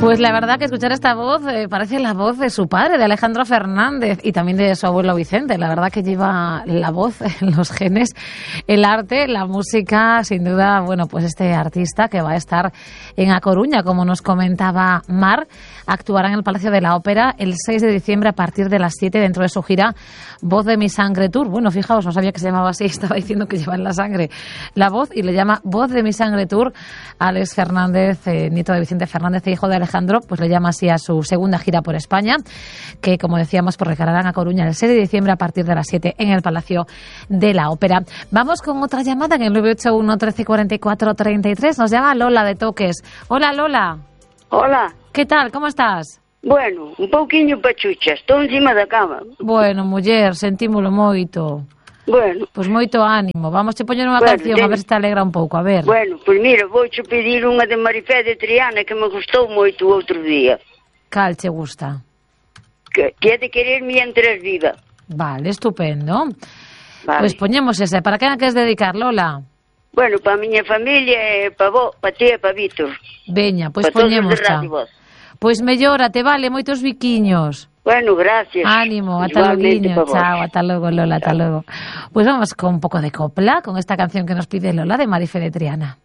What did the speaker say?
Pues la verdad que escuchar esta voz parece la voz de su padre, de Alejandro Fernández, y también de su abuelo Vicente. La verdad que lleva la voz, los genes, el arte, la música, sin duda, bueno, pues este artista que va a estar en A Coruña, como nos comentaba Mar, actuará en el Palacio de la Ópera el 6 de diciembre a partir de las 7 dentro de su gira Voz de mi Sangre Tour. Bueno, fijaos, no sabía que se llamaba así, estaba diciendo que lleva en la sangre la voz y le llama Voz de mi Sangre Tour. Alex Fernández, nieto de Vicente Fernández e hijo de Alejandro, pues le llama así a su segunda gira por España, que como decíamos, pues recargarán a Coruña el 6 de diciembre a partir de las 7 en el Palacio de la Ópera. Vamos con otra llamada en el 981 13 44 33. Nos llama Lola de Toques. Hola, Lola. Hola. ¿Qué tal? ¿Cómo estás? Bueno, un pouquiño pachucha, estou encima da cama. Bueno, muller, sentímolo moito. Bueno. Pois moito ánimo. Vamos a poñer unha canción a ver se te alegra un pouco, a ver. Bueno, pois mira, vouche pedir unha de Marifé de Triana que me gustou moito o outro día. Cal che gusta? Que é de querer mientras viva. Vale, estupendo. Vale. Pois poñemos esa. Para quen a queres dedicar, Lola? Bueno, para a miña familia e para vos, para ti e para Víctor. Veña, pois para poñemos todos de Radio Voz. Pois mellórate, vale, moitos biquiños. Bueno, gracias. Ánimo, ata loguiño. Chao, ata logo, Lola, ata logo. Pois vamos con un pouco de copla, con esta canción que nos pide Lola de Marifé de Triana.